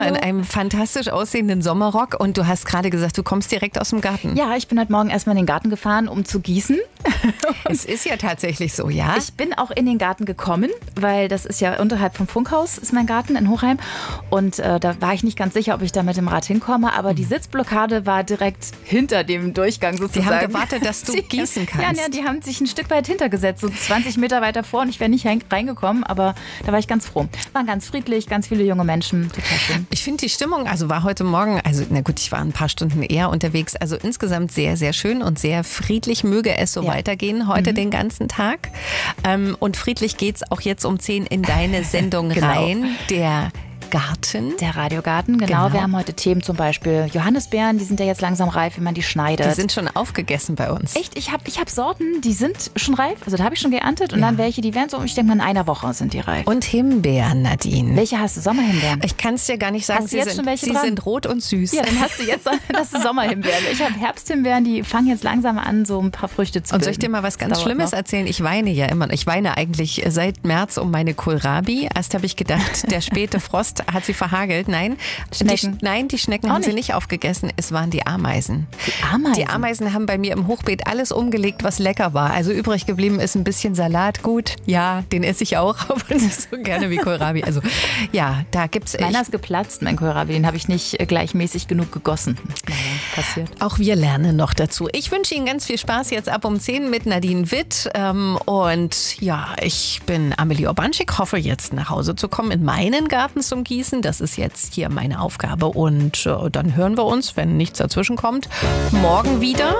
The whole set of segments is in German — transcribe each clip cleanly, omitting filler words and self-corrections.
in einem fantastisch aussehenden Sommerrock und du hast gerade gesagt, du kommst direkt aus dem Garten. Ja, ich bin heute Morgen erstmal in den Garten gefahren, um zu gießen. Es ist ja tatsächlich so, ja? Ich bin auch in den Garten gekommen, weil das ist ja unterhalb vom Funkhaus, ist mein Garten in Hochheim. Und da war ich nicht ganz sicher, ob ich da mit dem Rad hinkomme, aber die Sitzblockade war direkt hinter dem Durchgang sozusagen. Die haben gewartet, dass du gießen kannst. Ja, die haben sich ein Stück weit hintergesetzt, so 20 Meter weiter vor und ich wäre nicht reingekommen, aber da war ich ganz froh. Waren ganz friedlich, ganz viele junge Menschen, total schön. Ich finde die Stimmung, also war heute Morgen, also na gut, ich war ein paar Stunden eher unterwegs, also insgesamt sehr, sehr schön und sehr friedlich. Möge es so weitergehen heute den ganzen Tag. Und friedlich geht's auch jetzt um 10 in deine Sendung rein, der Garten. Der Radiogarten, genau. Wir haben heute Themen, zum Beispiel Johannisbeeren, die sind ja jetzt langsam reif, wenn man die schneidet. Die sind schon aufgegessen bei uns. Echt? Ich hab Sorten, die sind schon reif, also da habe ich schon geerntet und dann welche, die werden so, ich denke mal in einer Woche sind die reif. Und Himbeeren, Nadine. Welche hast du? Sommerhimbeeren? Ich kann es dir gar nicht sagen, sie sind rot und süß. Ja, dann hast du Sommerhimbeeren. Ich habe Herbsthimbeeren, die fangen jetzt langsam an, so ein paar Früchte zu bilden. Und soll ich dir mal was ganz Schlimmes erzählen? Ich weine ja immer. Ich weine eigentlich seit März um meine Kohlrabi. Erst habe ich gedacht, der späte Frost hat sie verhagelt. Nein, die Schnecken haben sie nicht aufgegessen. Es waren die Ameisen. Die Ameisen? Die Ameisen haben bei mir im Hochbeet alles umgelegt, was lecker war. Also übrig geblieben ist ein bisschen Salat. Gut, ja, den esse ich auch, aber nicht so gerne wie Kohlrabi. Also ja, da gibt's echt. Meiner ist geplatzt, mein Kohlrabi. Den habe ich nicht gleichmäßig genug gegossen. Naja, passiert. Auch wir lernen noch dazu. Ich wünsche Ihnen ganz viel Spaß jetzt ab um 10 mit Nadine Witt. Und ja, ich bin Amelie Obanschik, hoffe jetzt nach Hause zu kommen in meinen Garten zum Gießen. Das ist jetzt hier meine Aufgabe und dann hören wir uns, wenn nichts dazwischen kommt, morgen wieder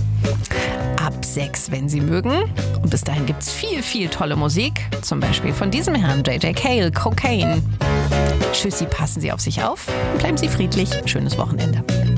ab 6, wenn Sie mögen. Und bis dahin gibt es viel, viel tolle Musik, zum Beispiel von diesem Herrn J.J. Cale, Cocaine. Tschüssi, passen Sie auf sich auf und bleiben Sie friedlich. Schönes Wochenende.